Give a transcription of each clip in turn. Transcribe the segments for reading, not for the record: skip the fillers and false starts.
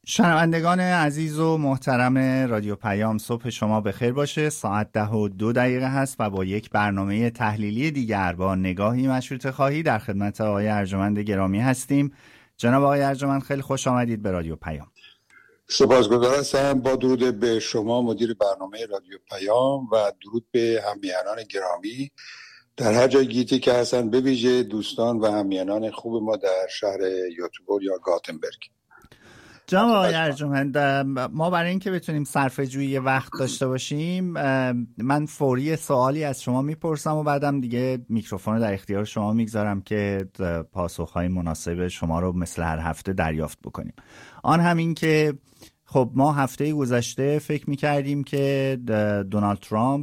شنوندگان عزیز و محترم رادیو پیام، صبح شما بخیر باشه. ساعت 10:02 هست و با یک برنامه تحلیلی دیگر با نگاهی مشروطه خواهی در خدمت آقای ارجمند گرامی هستیم. جناب آقای ارجمند، خیلی خوش آمدید به رادیو پیام. سپاسگزار هستم. با درود به شما مدیر برنامه رادیو پیام و درود به هممیهنان گرامی در هر جای گیتی که هستن، به ویژه دوستان و هممیهنان خوب ما در شهر یوتیوبور یا گاتنبرگ. جناب آقای ارجمند، ما برای اینکه بتونیم صرفه‌جویی وقت داشته باشیم، من فوری سوالی از شما میپرسم و بعدم دیگه میکروفون رو در اختیار شما میگذارم که پاسخهای مناسب شما رو مثل هر هفته دریافت بکنیم. آن همین که خب ما هفته گذشته فکر میکردیم که دونالد ترامپ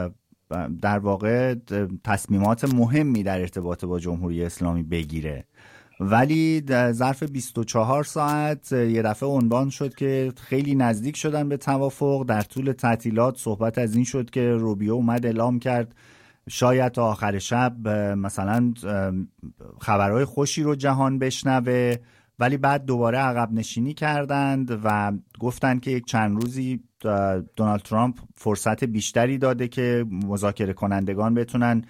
در واقع تصمیمات مهمی در ارتباط با جمهوری اسلامی بگیره، ولی در ظرف 24 ساعت یه دفعه عنوان شد که خیلی نزدیک شدن به توافق. در طول تعطیلات صحبت از این شد که روبیو اومد اعلام کرد شاید تا آخر شب مثلا خبرهای خوشی رو جهان بشنوه، ولی بعد دوباره عقب نشینی کردند و گفتند که یک چند روزی دونالد ترامپ فرصت بیشتری داده که مذاکره کنندگان بتونن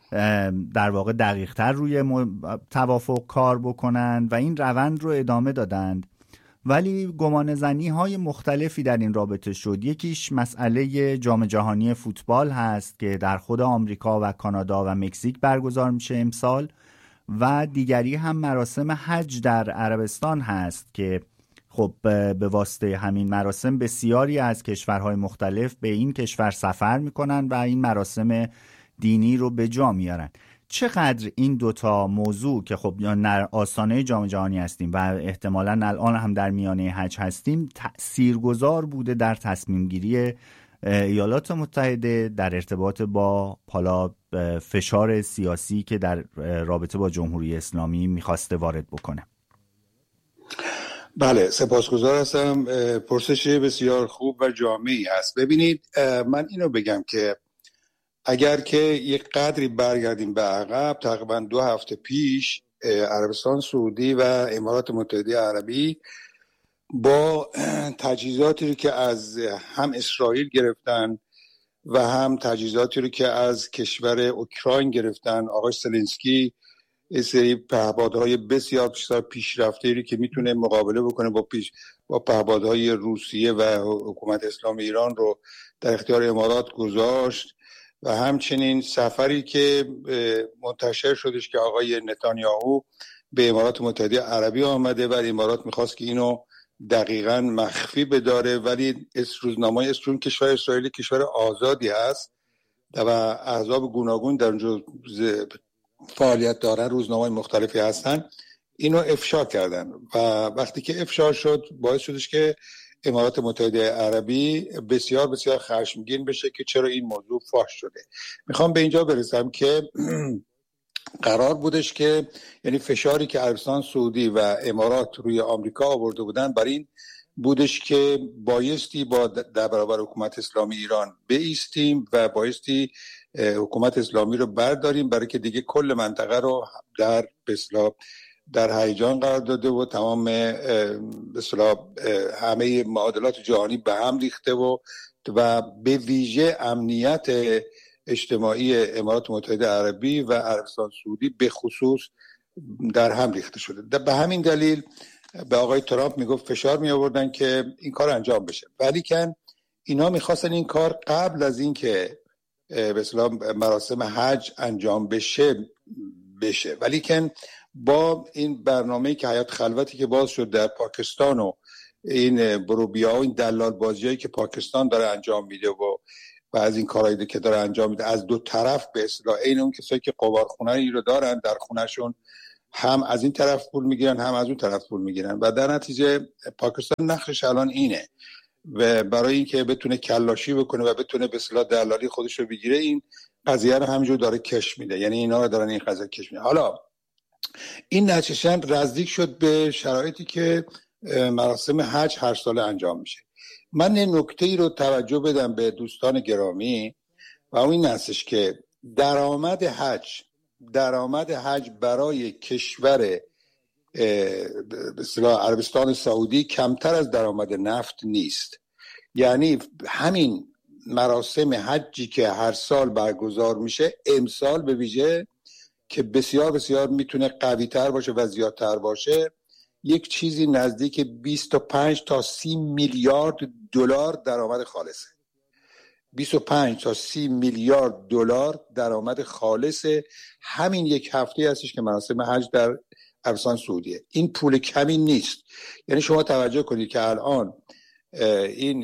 در واقع دقیق‌تر روی توافق کار بکنند و این روند رو ادامه دادند. ولی گمانه‌زنی‌های مختلفی در این رابطه شد. یکیش مسئله جام جهانی فوتبال هست که در خود آمریکا و کانادا و مکزیک برگزار میشه امسال، و دیگری هم مراسم حج در عربستان هست که خب به واسطه همین مراسم بسیاری از کشورهای مختلف به این کشور سفر میکنن و این مراسم دینی رو به جا میارن. چقدر این دوتا موضوع که خب در آستانه جام جهانی هستیم و احتمالاً الان هم در میانه حج هستیم تأثیرگذار بوده در تصمیم گیری ایالات متحده در ارتباط با حالا فشار سیاسی که در رابطه با جمهوری اسلامی میخواسته وارد بکنه؟ بله، سپاسگزار هستم. پرسش بسیار خوب و جامعی هست. ببینید، من اینو بگم که اگر که یک قدری برگردیم به عقب، تقریبا 2 هفته پیش عربستان سعودی و امارات متحده عربی با تجهیزاتی رو که از هم اسرائیل گرفتن و هم تجهیزاتی رو که از کشور اوکراین گرفتن، آقای زلنسکی یه سری پهپادهای بسیار پیشرفته رو که میتونه مقابله بکنه با پهپادهای روسیه و حکومت اسلامی ایران رو در اختیار امارات گذاشت. و همچنین سفری که منتشر شدش که آقای نتانیاهو به امارات متحده عربی آمده و امارات میخواست که اینو دقیقاً مخفی بداره، ولی روزنامه اسرائیل، کشور اسرائیل کشور آزادی هست و احزاب گوناگون در اونجا فعالیت دارن، روزنامه‌های مختلفی هستن، اینو افشا کردن و وقتی که افشا شد باعث شدش که امارات متحده عربی بسیار بسیار خشمگین بشه که چرا این موضوع فاش شده. میخوام به اینجا برسم که قرار بودش که یعنی فشاری که عربستان سعودی و امارات روی آمریکا آورده بودن بر این بودش که بایستی در برابر حکومت اسلامی ایران بایستیم و بایستی حکومت اسلامی رو برداریم، برای که دیگه کل منطقه رو در هیجان قرار داده و تمام همه معادلات جهانی به هم ریخته و به ویژه امنیت اجتماعی امارات متحده عربی و عربستان سعودی به خصوص در هم ریخته شده. به همین دلیل به آقای ترامپ میگفت فشار می آوردن که این کار انجام بشه، ولی که اینا میخواستن این کار قبل از این که به اصطلاح مراسم حج انجام بشه، ولی که با این برنامه‌ای که حیات خلوتی که باز شد در پاکستان و این بروبیا و این دلال بازیایی که پاکستان داره انجام میده و از این کارهایی که داره انجام میده از دو طرف، به اصطلاح این اون کسایی که قمارخونه‌ای رو دارن در خونهشون، هم از این طرف پول میگیرن هم از اون طرف پول میگیرن و در نتیجه پاکستان نقشش الان اینه و برای اینکه بتونه کلاشی بکنه و بتونه به اصطلاح دلالی خودش رو بگیره، این قضیه رو همینجور داره کش میده، یعنی اینا رو دارن این قضیه کش میده. حالا این نتیجه نزدیک شد به شرایطی که مراسم حج هر سال انجام میشه. من این نکته‌ای رو توجه بدم به دوستان گرامی و اون این هستش که درآمد حج برای کشور به اصطلاح عربستان سعودی کمتر از درآمد نفت نیست. یعنی همین مراسم حجی که هر سال برگزار میشه، امسال به ویژه که بسیار بسیار میتونه قوی تر باشه و زیادتر باشه، یک چیزی نزدیک 25 تا 30 میلیارد دلار درآمد خالصه. 25 تا 30 میلیارد دلار درآمد خالص همین یک هفته هستش که مراسم حج در عربستان سعودیه. این پول کمی نیست. یعنی شما توجه کنید که الان این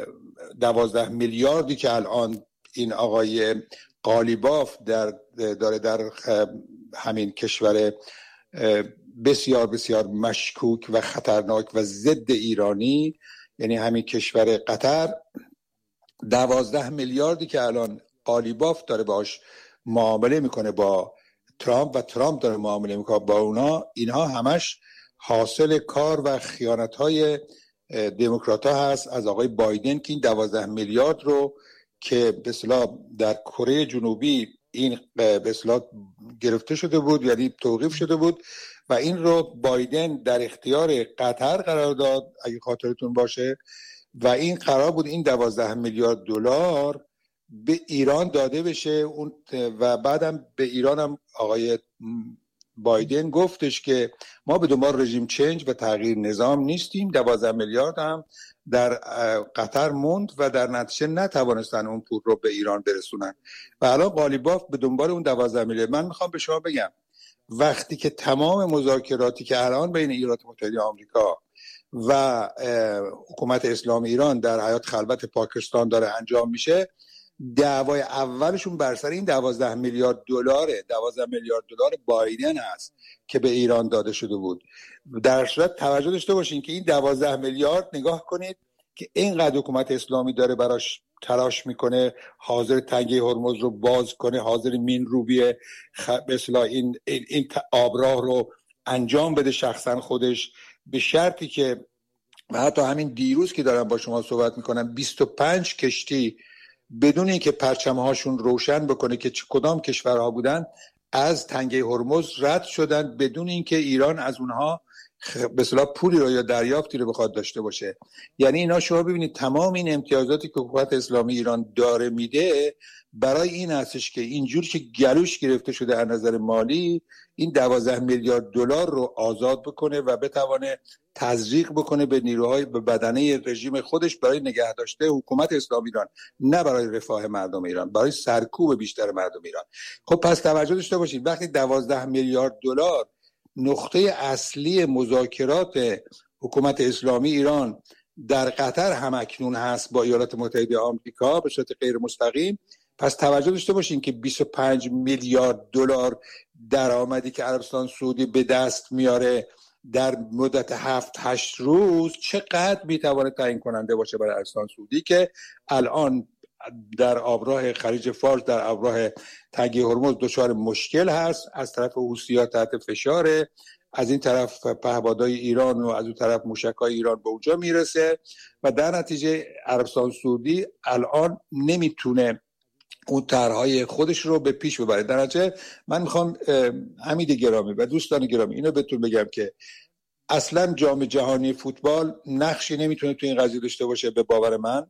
12 میلیاردی که الان این آقای قالیباف داره در همین کشور بسیار بسیار مشکوک و خطرناک و ضد ایرانی، یعنی همین کشور قطر، 12 میلیاردی که الان قالیباف داره باش معامله میکنه با ترامپ و ترامپ داره معامله میکنه با اونا، اینها همش حاصل کار و خیانت‌های دموکرات‌ها هست از آقای بایدن که این 12 میلیارد رو که به اصطلاح در کره جنوبی این به اصطلاح گرفته شده بود، یعنی توقیف شده بود و این رو بایدن در اختیار قطر قرار داد اگه خاطرتون باشه و این قرار بود این 12 میلیارد دلار به ایران داده بشه و بعدم به ایران هم آقای بایدن گفتش که ما به دنبال رژیم چنج و تغییر نظام نیستیم. 12 میلیارد هم در قطر موند و در نتیجه نتوانستن اون پول رو به ایران برسونن و الان قالیباف به دنبال اون 12 میلیارد. من میخوام به شما بگم وقتی که تمام مذاکراتی که الان بین ایالات متحده آمریکا و حکومت اسلامی ایران در حیات خلوت پاکستان داره انجام میشه، دعوای اولشون بر سر این 12 میلیارد دلاره. 12 میلیارد دلار بایدن هست که به ایران داده شده بود. در صورت توجه داشته باشین که این 12 میلیارد نگاه کنید که اینقدر حکومت اسلامی داره براش تلاش میکنه، حاضر تنگه هرمز رو باز کنه، حاضر مین روبیه مثلا این آبراه رو انجام بده شخصا خودش، به شرطی که و حتی همین دیروز که دارم با شما صحبت میکنم 25 کشتی بدون اینکه پرچم‌هاشون روشن بکنه که کدام کشورها بودن از تنگه هرمز رد شدن بدون اینکه ایران از اونها به اصطلاح پولی رو یا دریافتی رو بخواد داشته باشه. یعنی اینا شما ببینید تمام این امتیازاتی که حکومت اسلامی ایران داره میده برای این هستش که اینجور که گلوش گرفته شده از نظر مالی این 12 میلیارد دلار رو آزاد بکنه و بتونه تزریق بکنه به نیروهای به بدنه رژیم خودش برای نگه داشته حکومت اسلامی ایران، نه برای رفاه مردم ایران، برای سرکوب بیشتر مردم ایران. خب پس توجه داشته باشید وقتی 12 میلیارد دلار نقطه اصلی مذاکرات حکومت اسلامی ایران در قطر همکنون هست با ایالات متحده آمریکا به صورت غیر مستقیم، پس توجه داشته باشین که 25 میلیارد دلار درآمدی که عربستان سعودی به دست میاره در مدت 7-8 روز چقدر میتونه تعیین کننده باشه برای عربستان سعودی که الان در آبراه خلیج فارس در آبراه تنگه هرمز دچار مشکل هست، از طرف حوثی‌ها تحت فشاره، از این طرف پهپادهای ایران و از اون طرف موشک‌های ایران به اونجا میرسه و در نتیجه عربستان سعودی الان نمیتونه اون طرح‌های خودش رو به پیش ببره. در نتیجه من میخوام حمید گرامی و دوستان گرامی اینو بهتون بگم که اصلا جام جهانی فوتبال نقشی نمیتونه تو این قضیه داشته باشه به باور من،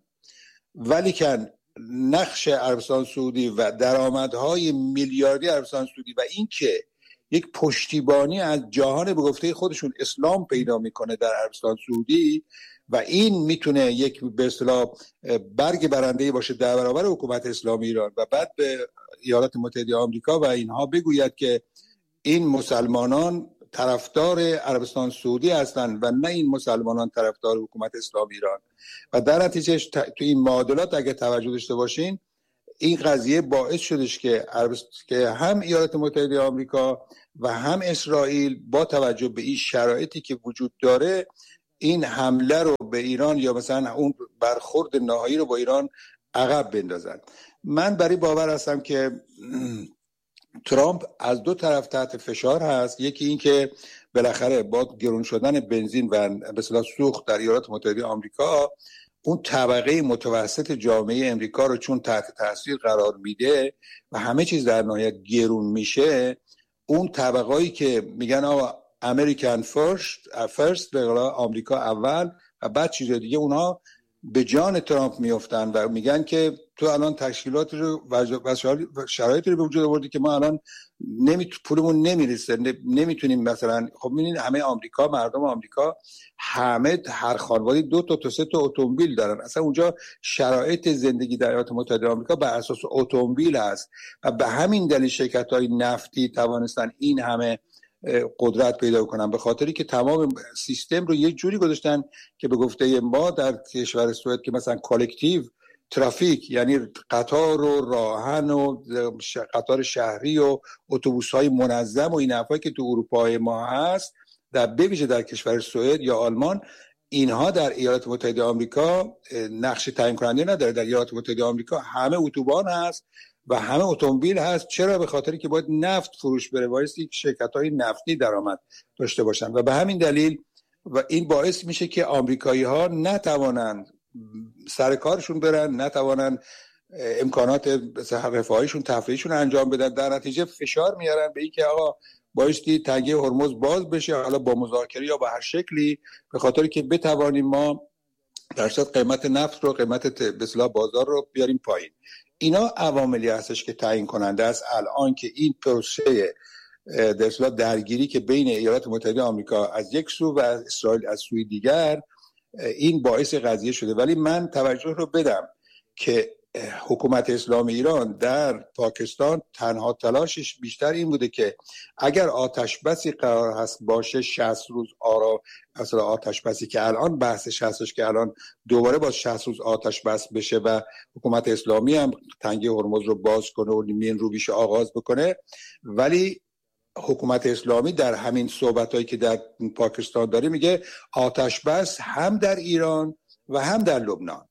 ولیکن نقش عربستان سعودی و درآمدهای میلیاردی عربستان سعودی و این که یک پشتیبانی از جهان به گفته خودشون اسلام پیدا میکنه در عربستان سعودی و این میتونه یک به اصطلاح برگ برنده‌ای باشه در برابر حکومت اسلامی ایران و بعد به ایالات متحده آمریکا و اینها بگوید که این مسلمانان طرفدار عربستان سعودی هستند و نه این مسلمانان طرفدار حکومت اسلامی ایران و در نتیجه تو این معادلات اگه توجه داشته باشین این قضیه باعث شدش که هم ایالات متحده آمریکا و هم اسرائیل با توجه به این شرایطی که وجود داره این حمله رو به ایران یا مثلا اون برخورد نهایی رو با ایران عقب بندازن. من برای باور هستم که ترامپ از دو طرف تحت فشار هست. یکی این که بالاخره با گرون شدن بنزین و به اصطلاح سوخت در ایالات متحده آمریکا اون طبقه متوسط جامعه امریکا رو چون تحت تاثیر قرار میده و همه چیز در نهایت گرون میشه، اون طبقه‌ای که میگن آقا امریکن فرست، به قول آمریکا اول و بعد چیز دیگه، اونها به جان ترامپ میافتن و میگن که تو الان تشکیلات رو و شرایطی رو به وجود آوردی که ما الان پولمون نمیرسه، نمیتونیم مثلا. خب میبینید همه آمریکا، مردم آمریکا همه هر خانواده‌ای 2 تا 3 تا اتومبیل دارن. اصلا اونجا شرایط زندگی در ایالات متحده آمریکا بر اساس اتومبیل است و به همین دلیل شرکت‌های نفتی توانستن این همه قدرت پیدا کنن، به خاطری که تمام سیستم رو یک جوری گذاشتن که به گفته ما در کشور سوئد که مثلا کالکتیو ترافیک، یعنی قطار و راهن و قطار شهری و اتوبوس‌های منظم و این حرفایی که تو اروپا ما هست، در بویژه در کشور سوئد یا آلمان، اینها در ایالات متحده آمریکا نقش تعیین کننده نداره. در ایالات متحده آمریکا همه اتوبان هست و همه اتومبیل هست. چرا؟ به خاطری که باید نفت فروش بره، بایستی شرکت‌های نفتی درآمد داشته باشن و به همین دلیل و این باعث میشه که آمریکایی‌ها نتوانند سر کارشون برن، نتوانند امکانات رفاهیشون، تفریحشون انجام بدن. در نتیجه فشار میارن به این که آقا بایستی تنگه هرمز باز بشه، حالا با مذاکره یا با هر شکلی، به خاطری که بتوانیم ما در صورت قیمت نفت رو، قیمت به اصطلاح بازار رو بیاریم پایین. اینا عواملی هستش که تعیین کننده است الان که این پروسه در اصطلاح درگیری که بین ایالات متحده آمریکا از یک سو و اسرائیل از سوی دیگر، این باعث قضیه شده. ولی من توجه رو بدم که حکومت اسلامی ایران در پاکستان تنها تلاشش بیشتر این بوده که اگر آتش بسی قرار هست باشه 60 روز اصلا آتش بسی که الان بحثش هستش که الان دوباره با 60 روز آتش بس بشه و حکومت اسلامی هم تنگه هرمز رو باز کنه و مین روبیش آغاز بکنه، ولی حکومت اسلامی در همین صحبتایی که در پاکستان داره میگه آتش بس هم در ایران و هم در لبنان.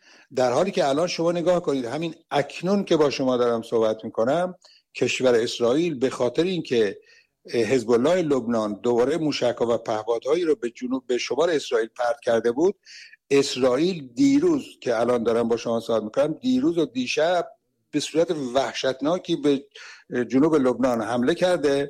در حالی که الان شما نگاه کنید، همین اکنون که با شما دارم صحبت میکنم، کشور اسرائیل به خاطر اینکه حزب الله لبنان دوباره موشک‌ها و پهپادهایی رو به شمال اسرائیل پرت کرده بود، اسرائیل دیروز که الان دارم با شما صحبت میکنم، دیروز و دیشب به صورت وحشتناکی به جنوب لبنان حمله کرده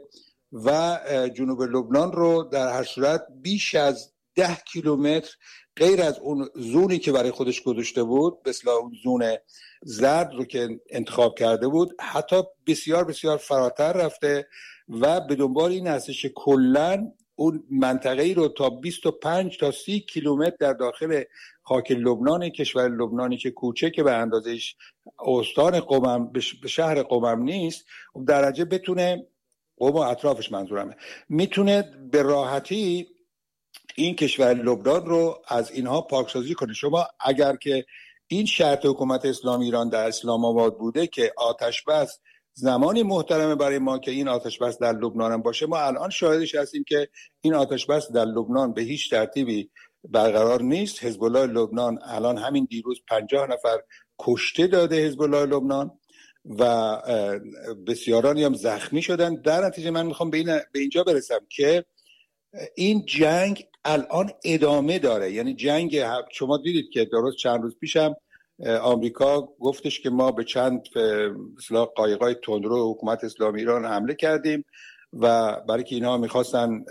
و جنوب لبنان رو در هر صورت بیش از 10 کیلومتر غیر از اون زونی که برای خودش گذاشته بود، مثلا اون زون زرد رو که انتخاب کرده بود، حتی بسیار بسیار فراتر رفته و به دنبال این هستش که کلاً اون منطقه‌ای رو تا 25 تا 30 کیلومتر در داخل خاک لبنان، کشور لبنانی که کوچکه به اندازهش استان قم، به شهر قم نیست، درجه بتونه قم و اطرافش منظورمه، میتونه به راحتی این کشور لبنان رو از اینها پاکسازی کنه. شما اگر که این شرط حکومت اسلامی ایران در اسلام آباد بوده که آتش بس زمانی محترمه برای ما که این آتش بس در لبنان هم باشه، ما الان شاهدش هستیم که این آتش بس در لبنان به هیچ ترتیبی برقرار نیست. حزب الله لبنان الان همین دیروز 50 نفر کشته داده حزب الله لبنان و بسیارانی هم زخمی شدن. در نتیجه من میخوام به اینجا برسم که این جنگ الان ادامه داره. یعنی جنگ، شما دیدید که درست چند روز پیشم آمریکا گفتش که ما به چند مثلا قایقای تندرو حکومت اسلامی ایران حمله کردیم و برای که اینا میخواستن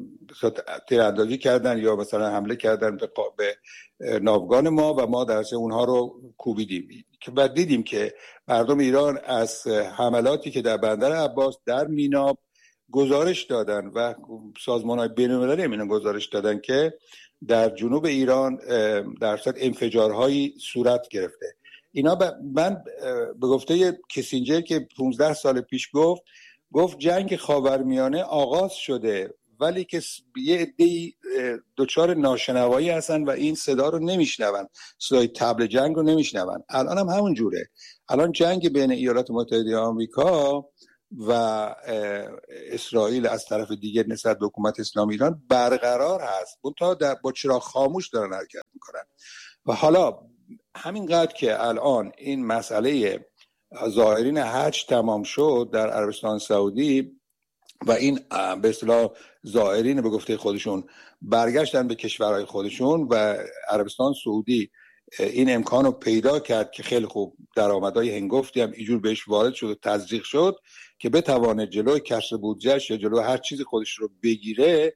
تیراندازی کردن یا مثلا حمله کردن به ناوگان ما و ما در اونها رو کوبیدیم. و دیدیم که مردم ایران از حملاتی که در بندر عباس، در میناب گزارش دادن و سازمان‌های بین‌المللی اینا گزارش دادن که در جنوب ایران در صورت انفجارهایی صورت گرفته. اینا من به گفته کیسینجر که 15 سال پیش گفت جنگ خاورمیانه آغاز شده ولی که یه عده‌ای دچار ناشنوایی هستن و این صدا رو نمیشنون، صدای طبل جنگ رو نمیشنون. الان هم همون جوره. الان جنگ بین ایالات متحده آمریکا و اسرائیل از طرف دیگر نسبت به حکومت اسلامی ایران برقرار هست، منتها با چراغ خاموش دارن حرکت میکنن. و حالا همینقدر که الان این مسئله زائرین حج تمام شد در عربستان سعودی و این به اصطلاح زائرین به گفته خودشون برگشتن به کشورهای خودشون و عربستان سعودی این امکان رو پیدا کرد که خیلی خوب درآمدهای هنگفتی هم اینجور بهش وارد شد و تزریق شد که بتوانه جلوی کسر بودجهش یا جلوی هر چیز خودش رو بگیره،